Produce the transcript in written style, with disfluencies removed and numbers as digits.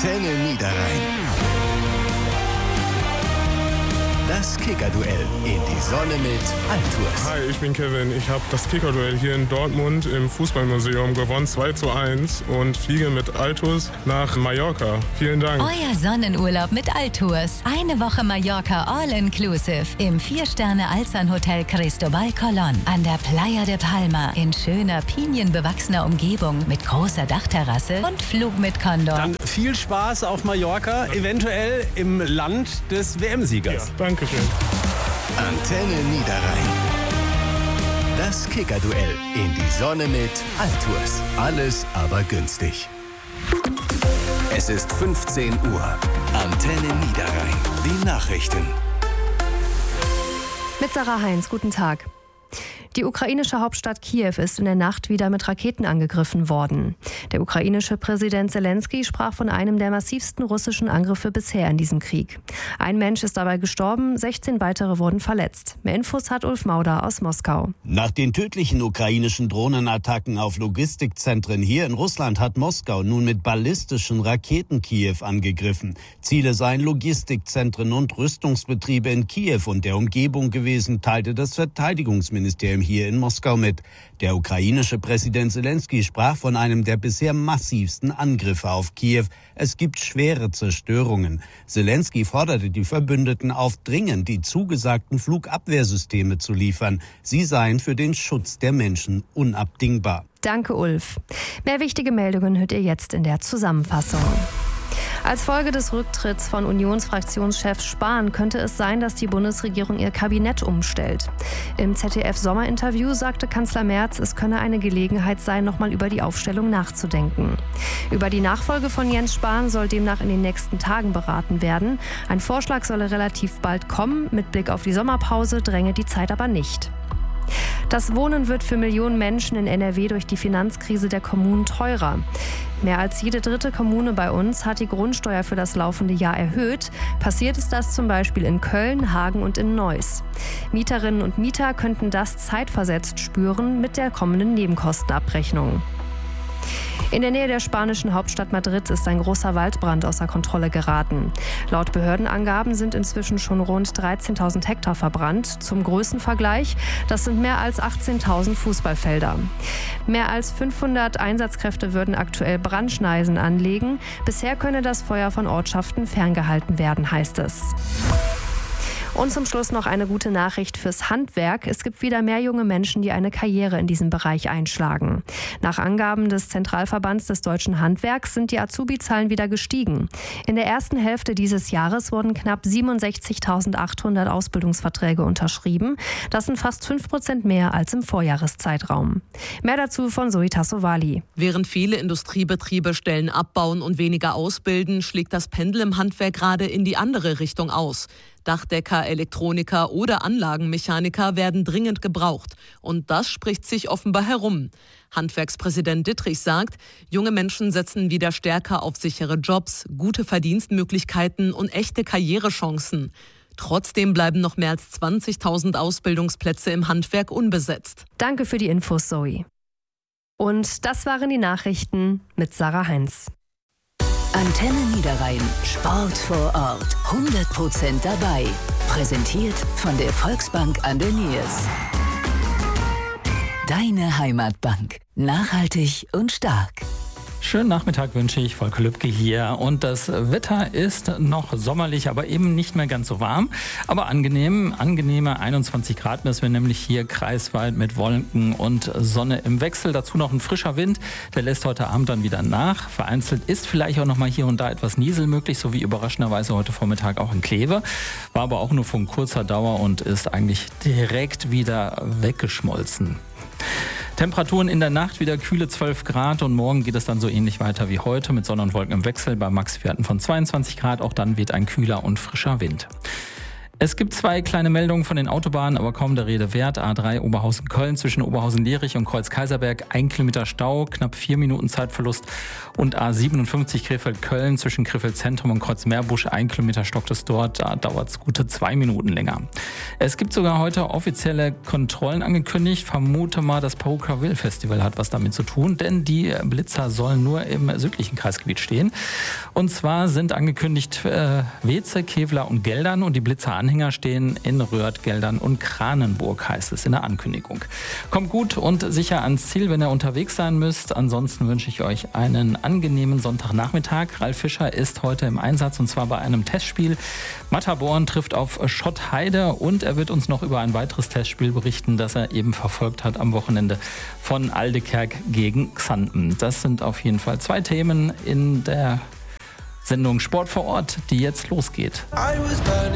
Antenne Niederrhein. Das Kicker-Duell in die Sonne mit Altours. Hi, ich bin Kevin. Ich habe das Kicker-Duell hier in Dortmund im Fußballmuseum gewonnen, 2:1 und fliege mit Altours nach Mallorca. Vielen Dank. Euer Sonnenurlaub mit Altours. Eine Woche Mallorca All-Inclusive im 4-Sterne-Alzan-Hotel Cristobal Colón an der Playa de Palma in schöner, pinienbewachsener Umgebung mit großer Dachterrasse und Flug mit Condor. Dann viel Spaß auf Mallorca, eventuell im Land des WM-Siegers. Ja, Dankeschön. Antenne Niederrhein. Das Kicker-Duell in die Sonne mit Altours. Alles aber günstig. Es ist 15 Uhr. Antenne Niederrhein. Die Nachrichten. Mit Sarah Heinz, guten Tag. Die ukrainische Hauptstadt Kiew ist in der Nacht wieder mit Raketen angegriffen worden. Der ukrainische Präsident Zelensky sprach von einem der massivsten russischen Angriffe bisher in diesem Krieg. Ein Mensch ist dabei gestorben, 16 weitere wurden verletzt. Mehr Infos hat Ulf Mauder aus Moskau. Nach den tödlichen ukrainischen Drohnenattacken auf Logistikzentren hier in Russland hat Moskau nun mit ballistischen Raketen Kiew angegriffen. Ziele seien Logistikzentren und Rüstungsbetriebe in Kiew und der Umgebung gewesen, teilte das Verteidigungsministerium hier in Moskau mit. Der ukrainische Präsident Zelensky sprach von einem der bisher massivsten Angriffe auf Kiew. Es gibt schwere Zerstörungen. Zelensky forderte die Verbündeten auf, dringend die zugesagten Flugabwehrsysteme zu liefern. Sie seien für den Schutz der Menschen unabdingbar. Danke, Ulf. Mehr wichtige Meldungen hört ihr jetzt in der Zusammenfassung. Als Folge des Rücktritts von Unionsfraktionschef Spahn könnte es sein, dass die Bundesregierung ihr Kabinett umstellt. Im ZDF-Sommerinterview sagte Kanzler Merz, es könne eine Gelegenheit sein, nochmal über die Aufstellung nachzudenken. Über die Nachfolge von Jens Spahn soll demnach in den nächsten Tagen beraten werden. Ein Vorschlag solle relativ bald kommen. Mit Blick auf die Sommerpause dränge die Zeit aber nicht. Das Wohnen wird für Millionen Menschen in NRW durch die Finanzkrise der Kommunen teurer. Mehr als jede dritte Kommune bei uns hat die Grundsteuer für das laufende Jahr erhöht. Passiert ist das zum Beispiel in Köln, Hagen und in Neuss. Mieterinnen und Mieter könnten das zeitversetzt spüren mit der kommenden Nebenkostenabrechnung. In der Nähe der spanischen Hauptstadt Madrid ist ein großer Waldbrand außer Kontrolle geraten. Laut Behördenangaben sind inzwischen schon rund 13.000 Hektar verbrannt. Zum Größenvergleich, das sind mehr als 18.000 Fußballfelder. Mehr als 500 Einsatzkräfte würden aktuell Brandschneisen anlegen. Bisher könne das Feuer von Ortschaften ferngehalten werden, heißt es. Und zum Schluss noch eine gute Nachricht fürs Handwerk. Es gibt wieder mehr junge Menschen, die eine Karriere in diesem Bereich einschlagen. Nach Angaben des Zentralverbands des deutschen Handwerks sind die Azubi-Zahlen wieder gestiegen. In der ersten Hälfte dieses Jahres wurden knapp 67.800 Ausbildungsverträge unterschrieben. Das sind fast 5% mehr als im Vorjahreszeitraum. Mehr dazu von Zoe Tassovali. Während viele Industriebetriebe Stellen abbauen und weniger ausbilden, schlägt das Pendel im Handwerk gerade in die andere Richtung aus. Dachdecker, Elektroniker oder Anlagenmechaniker werden dringend gebraucht. Und das spricht sich offenbar herum. Handwerkspräsident Dittrich sagt, junge Menschen setzen wieder stärker auf sichere Jobs, gute Verdienstmöglichkeiten und echte Karrierechancen. Trotzdem bleiben noch mehr als 20.000 Ausbildungsplätze im Handwerk unbesetzt. Danke für die Infos, Zoe. Und das waren die Nachrichten mit Sarah Heinz. Antenne Niederrhein. Sport vor Ort. 100% dabei. Präsentiert von der Volksbank an der Niers. Deine Heimatbank. Nachhaltig und stark. Schönen Nachmittag wünsche ich, Volker Lübke hier. Und das Wetter ist noch sommerlich, aber eben nicht mehr ganz so warm. Aber angenehm, angenehme 21 Grad messen wir nämlich hier Kreiswald mit Wolken und Sonne im Wechsel. Dazu noch ein frischer Wind, der lässt heute Abend dann wieder nach. Vereinzelt ist vielleicht auch noch mal hier und da etwas Niesel möglich, so wie überraschenderweise heute Vormittag auch in Kleve. War aber auch nur von kurzer Dauer und ist eigentlich direkt wieder weggeschmolzen. Temperaturen in der Nacht wieder kühle 12 Grad und morgen geht es dann so ähnlich weiter wie heute mit Sonne und Wolken im Wechsel bei Maxwerten von 22 Grad. Auch dann weht ein kühler und frischer Wind. Es gibt 2 kleine Meldungen von den Autobahnen, aber kaum der Rede wert. A3 Oberhausen-Köln zwischen Oberhausen-Lierich und Kreuz-Kaiserberg, 1 Kilometer Stau, knapp 4 Minuten Zeitverlust. Und A57 Krefeld-Köln zwischen Krefeld-Zentrum und Kreuz-Meerbusch, 1 Kilometer stockt es dort, da dauert es gute 2 Minuten länger. Es gibt sogar heute offizielle Kontrollen angekündigt. Vermute mal, das Paruka-Will-Festival hat was damit zu tun, denn die Blitzer sollen nur im südlichen Kreisgebiet stehen. Und zwar sind angekündigt Weze, Kevlar und Geldern und die Blitzer-Anhänger stehen in Röhrt, Geldern und Kranenburg, heißt es in der Ankündigung. Kommt gut und sicher ans Ziel, wenn ihr unterwegs sein müsst. Ansonsten wünsche ich euch einen angenehmen Sonntagnachmittag. Ralf Fischer ist heute im Einsatz und zwar bei einem Testspiel. Matterborn trifft auf Schottheide und er wird uns noch über ein weiteres Testspiel berichten, das er eben verfolgt hat am Wochenende von Aldekerk gegen Xanten. Das sind auf jeden Fall 2 Themen in der Sendung Sport vor Ort, die jetzt losgeht.